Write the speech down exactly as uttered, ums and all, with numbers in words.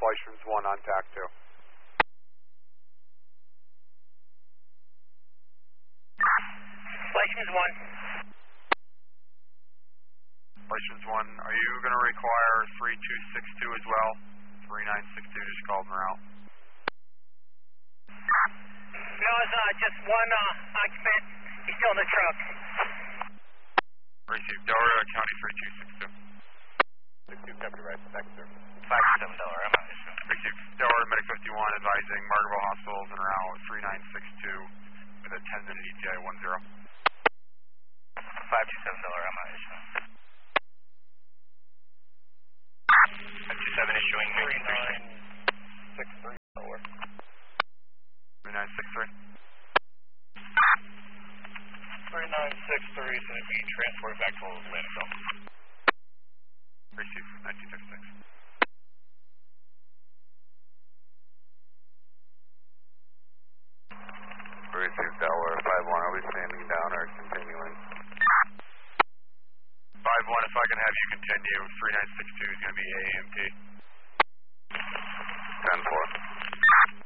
Fleischman's one on T A C two. Fleischman's one. Fleischman's one, are you going to require three two six two as well? three nine six two just called en route. No, it's uh, just one uh, occupant. He's still in the truck. Received. Delaware County three two six two. six two, copy, right, back, sir. five seven Delaware, I'm out. Received. Delaware Medic fifty-one advising Margaret Hospital is en route three nine six two with a ten minute E T A one zero. five two seven Delaware, I'm out. five two seven issuing three nine six three Delaware. three nine six three. three nine six three is going to be transported back to landfill. Received. nineteen fifty-six. Received, Delaware five one, are we standing down or continuing? five one, if I can have you continue, three nine six two is going to be A M P. ten four.